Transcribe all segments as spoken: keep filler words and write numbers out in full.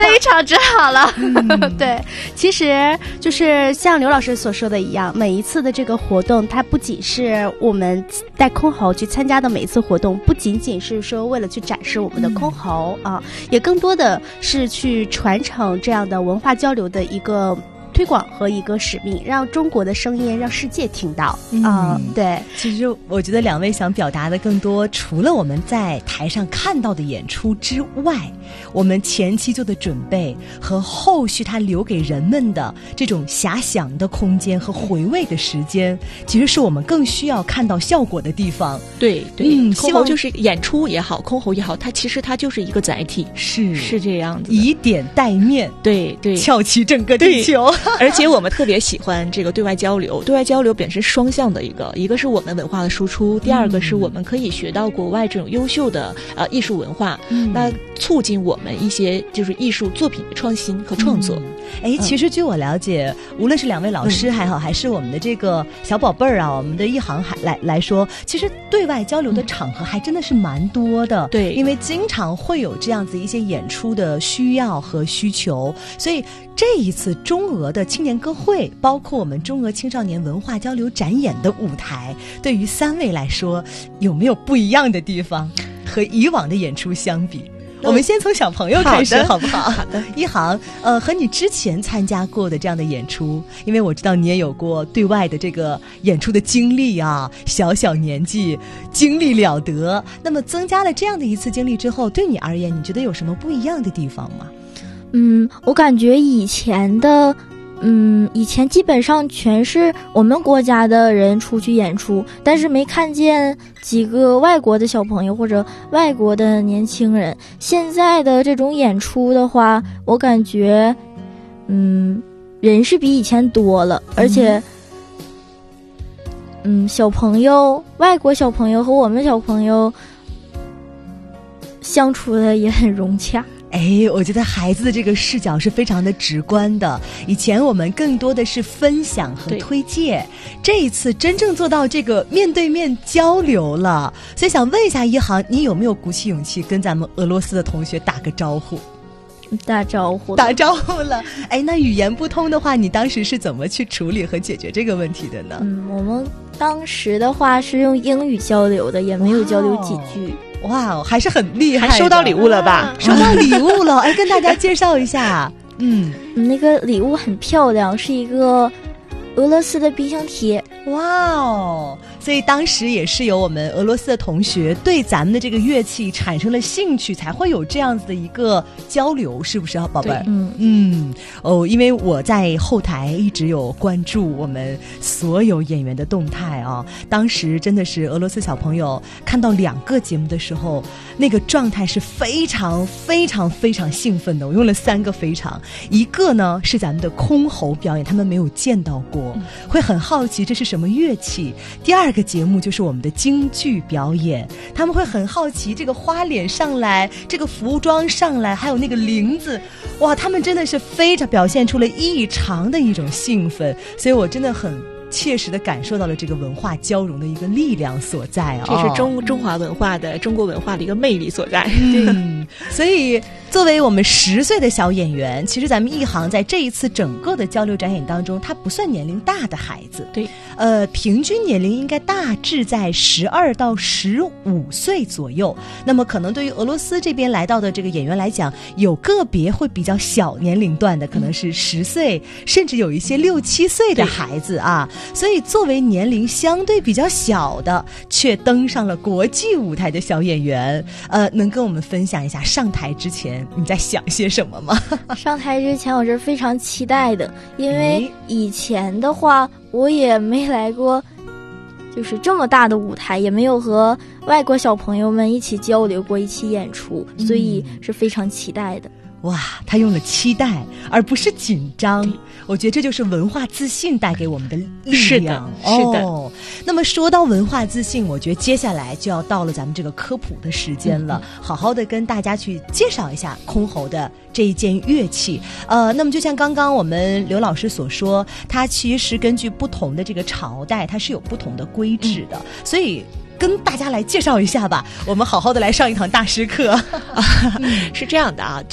非常之好了。嗯、对，其实就是像刘老师所说的一样，每一次的这个活动，它不仅是我们带箜篌去参加的每一次活动，不仅仅是说为了去展示我们的箜篌、嗯、啊，也更多的是去传承这样的文化交流的一个推广和一个使命，让中国的声音让世界听到啊、嗯！对， 其实我觉得两位想表达的更多，除了我们在台上看到的演出之外，我们前期做的准备和后续它留给人们的这种遐想的空间和回味的时间，其实是我们更需要看到效果的地方。 对对， 嗯， 箜篌就是演出也好，箜篌也好，它其实它就是一个载体， 是是这样子， 以点带面， 对对， 翘起整个地球。 而且我们特别喜欢这个对外交流，对外交流本身双向的一个，一个是我们文化的输出，第二个是我们可以学到国外这种优秀的呃艺术文化，嗯、那促进我们一些就是艺术作品的创新和创作。 哎、嗯，其实据我了解，无论是两位老师还好，嗯、还是我们的这个小宝贝儿啊，我们的一行还来来说，其实对外交流的场合还真的是蛮多的。 对、嗯， 因为经常会有这样子一些演出的需要和需求，所以这一次中俄的青年歌会，包括我们中俄青少年文化交流展演的舞台，对于三位来说有没有不一样的地方？和以往的演出相比，我们先从小朋友开始好不好？ 好的。 一航，呃，和你之前参加过的这样的演出，因为我知道你也有过对外的这个演出的经历啊，小小年纪经历了得，那么增加了这样的一次经历之后，对你而言，你觉得有什么不一样的地方吗？ 嗯，我感觉以前的嗯，以前基本上全是我们国家的人出去演出，但是没看见几个外国的小朋友或者外国的年轻人。现在的这种演出的话，我感觉嗯，人是比以前多了，而且嗯，小朋友外国小朋友和我们小朋友相处的也很融洽。 哎，我觉得孩子的这个视角是非常的直观的。以前我们更多的是分享和推介，这一次真正做到这个面对面交流了。所以想问一下一航，你有没有鼓起勇气跟咱们俄罗斯的同学打个招呼？ 打招呼， 打招呼了。哎，那语言不通的话，你当时是怎么去处理和解决这个问题的呢？ 嗯，我们当时的话是用英语交流的，也没有交流几句。 哇，还是很厉害的， 还收到礼物了吧？ 啊、收到礼物了，哎，跟大家介绍一下。嗯， 那个礼物很漂亮，是一个俄罗斯的冰箱贴。 哇哦！所以当时也是有我们俄罗斯的同学对咱们的这个乐器产生了兴趣，才会有这样子的一个交流，是不是啊，宝贝？ 嗯嗯哦，因为我在后台一直有关注我们所有演员的动态啊，当时真的是俄罗斯小朋友看到两个节目的时候，那个状态是非常非常非常兴奋的。我用了三个非常，一个呢是咱们的箜篌表演，他们没有见到过，会很好奇这是什么乐器。第二个节目就是我们的京剧表演，他们会很好奇这个花脸上来，这个服装上来，还有那个铃子，哇，他们真的是非常表现出了异常的一种兴奋，所以我真的很切实地感受到了这个文化交融的一个力量所在啊！ 这是中中华文化的中国文化的一个魅力所在。 嗯，所以作为我们十岁的小演员，其实咱们一航在这一次整个的交流展演当中，他不算年龄大的孩子， 对， 呃，平均年龄应该大致在十二到十五岁左右。那么可能对于俄罗斯这边来到的这个演员来讲，有个别会比较小年龄段的，可能是十岁、嗯，甚至有一些六七岁的孩子啊。所以作为年龄相对比较小的却登上了国际舞台的小演员，呃，能跟我们分享一下上台之前你在想些什么吗？ 上台之前我是非常期待的，因为以前的话我也没来过就是这么大的舞台，也没有和外国小朋友们一起交流过，一起演出，所以是非常期待的。 哇，他用了期待而不是紧张，我觉得这就是文化自信带给我们的力量。 是的，是的。 哦，那么说到文化自信，我觉得接下来就要到了咱们这个科普的时间了，嗯、好好的跟大家去介绍一下箜篌的这一件乐器。呃，那么就像刚刚我们刘老师所说，它其实根据不同的这个朝代，它是有不同的规制的，嗯、所以跟大家来介绍一下吧，我们好好的来上一堂大师课。 是这样的啊，这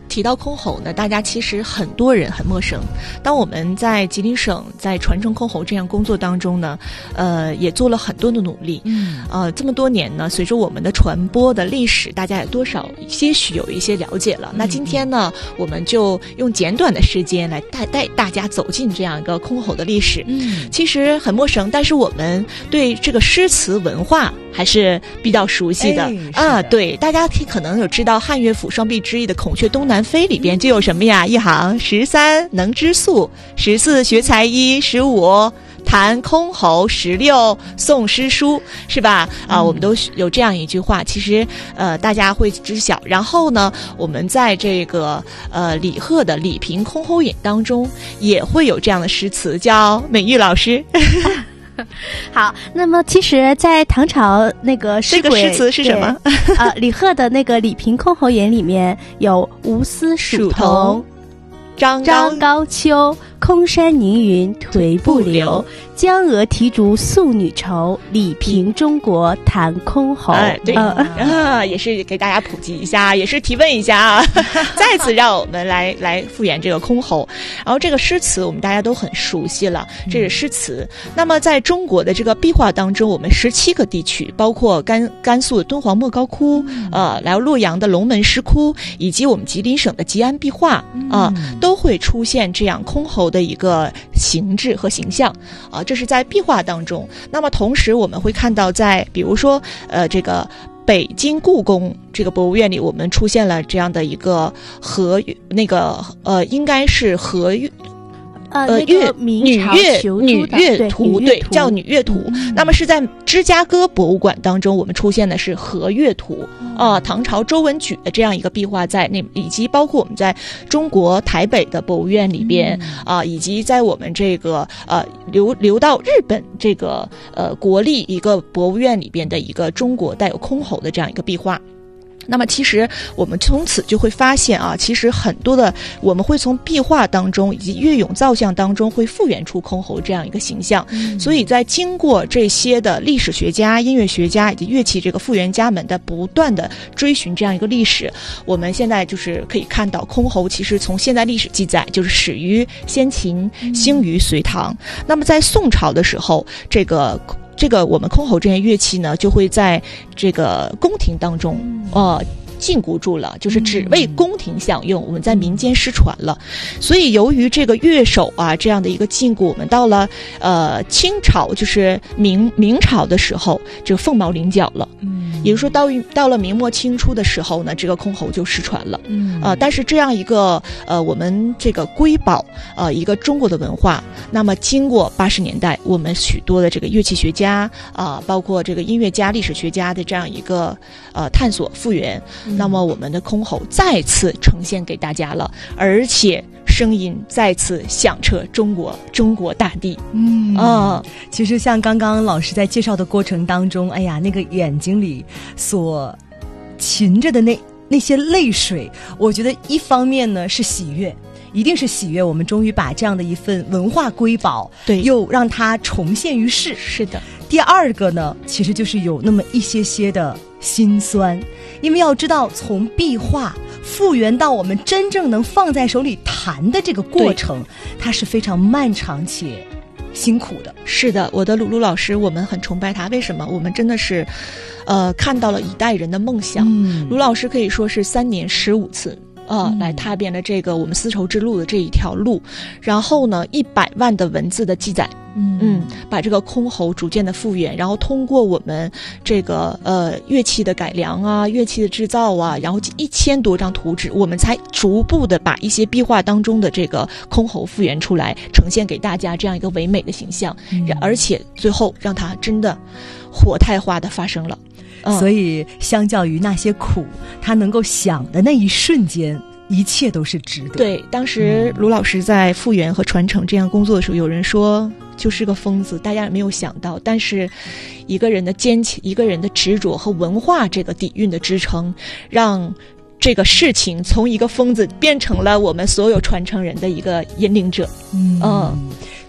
提到箜篌呢，大家其实很多人很陌生。当我们在吉林省在传承箜篌这样工作当中呢，呃，也做了很多的努力。嗯，呃，这么多年呢，随着我们的传播的历史，大家也多少些许有一些了解了。嗯、那今天呢，我们就用简短的时间来带带大家走进这样一个箜篌的历史。嗯，其实很陌生，但是我们对这个诗词文化还是比较熟悉的、哎、啊。对，大家可能有知道汉乐府双璧之一的《孔雀东南飞》里边就有什么呀？一行十三能知素，十四学才艺，十五弹箜篌，十六诵诗书，是吧？啊，我们都有这样一句话，其实呃大家会知晓。然后呢，我们在这个呃李贺的《李平箜篌引》当中也会有这样的诗词，叫美玉老师。 好，那么其实在唐朝那个诗这个诗词是什么？ 呃，李贺的那个《李平箜篌引》里面有无丝蜀桐， 张张高秋，空山凝云颓不留，江娥啼竹素女愁，李平中国弹箜篌。 哎，对、呃、啊，也是给大家普及一下，也是提问一下啊。再次让我们来来复原这个箜篌。然后这个诗词我们大家都很熟悉了，这是诗词。嗯、那么在中国的这个壁画当中，我们十七个地区，包括甘甘肃的敦煌莫高窟，嗯、呃，然后洛阳的龙门石窟，以及我们吉林省的吉安壁画啊、呃，都会出现这样箜篌的一个形制和形象啊、呃，这是在壁画当中。那么同时我们会看到在比如说呃这个北京故宫这个博物院里，我们出现了这样的一个和那个呃应该是和呃， 乐女乐女乐图，对，叫女乐图。 嗯、 那么是在芝加哥博物馆当中，我们出现的是和乐图啊、呃，唐朝周文举的这样一个壁画在那，以及包括我们在中国台北的博物院里边啊、嗯呃，以及在我们这个呃流流到日本这个呃国立一个博物院里边的一个中国带有箜篌的这样一个壁画。那么其实我们从此就会发现啊，其实很多的我们会从壁画当中以及乐咏造像当中会复原出箜篌这样一个形象、嗯、所以在经过这些的历史学家、音乐学家以及乐器这个复原家们的不断的追寻这样一个历史，我们现在就是可以看到箜篌其实从现代历史记载就是始于先秦，兴于隋唐、嗯、那么在宋朝的时候，这个这个我们箜篌这些乐器呢，就会在这个宫廷当中，呃，禁锢住了，就是只为宫廷享用，我们在民间失传了。所以由于这个乐手啊这样的一个禁锢，我们到了呃清朝，就是明明朝的时候，这个凤毛麟角了。嗯，也就是说到到了明末清初的时候呢，这个箜篌就失传了。嗯，啊、呃，但是这样一个呃我们这个瑰宝呃一个中国的文化，那么经过八十年代，我们许多的这个乐器学家啊、呃，包括这个音乐家、历史学家的这样一个呃探索复原。那么我们的箜篌再次呈现给大家了，而且声音再次响彻中国中国大地。嗯啊， 其实像刚刚老师在介绍的过程当中，哎呀，那个眼睛里所噙着的那那些泪水，我觉得一方面呢是喜悦，一定是喜悦，我们终于把这样的一份文化瑰宝， 对， 又让它重现于世。 是的。 第二个呢，其实就是有那么一些些的心酸，因为要知道从壁画复原到我们真正能放在手里弹的这个过程，它是非常漫长且辛苦的。 是的，我的鲁鲁老师，我们很崇拜他。为什么？我们真的是呃看到了一代人的梦想。嗯，鲁老师可以说是三年十五次啊、呃嗯，来踏遍了这个我们丝绸之路的这一条路，然后呢一百万的文字的记载。嗯嗯，把这个箜篌逐渐的复原，然后通过我们这个呃乐器的改良啊，乐器的制造啊，然后一千多张图纸，我们才逐步的把一些壁画当中的这个箜篌复原出来，呈现给大家这样一个唯美的形象，嗯、而且最后让它真的活态化的发生了。 嗯、所以相较于那些苦，它能够响的那一瞬间，一切都是值得。 对，当时卢老师在复原和传承这样工作的时候，有人说就是个疯子，大家也没有想到，但是一个人的坚强，一个人的执着和文化这个底蕴的支撑，让这个事情从一个疯子变成了我们所有传承人的一个引领者。嗯。嗯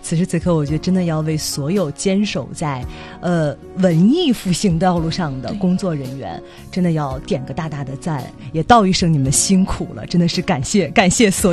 此时此刻，我觉得真的要为所有坚守在呃文艺复兴道路上的工作人员，真的要点个大大的赞，也道一声你们辛苦了，真的是感谢感谢所有。